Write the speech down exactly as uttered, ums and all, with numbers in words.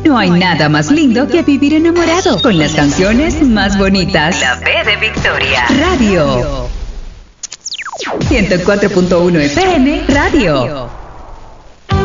No hay nada más lindo que vivir enamorado con las canciones más bonitas. La B de Victoria. Radio. ciento cuatro punto uno F M Radio.